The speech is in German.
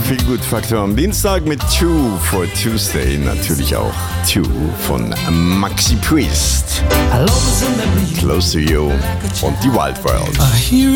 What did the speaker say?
Feel Good Faktor am Dienstag mit Two for Tuesday. Natürlich auch Two von Maxi Priest. Close to You und die Wild World.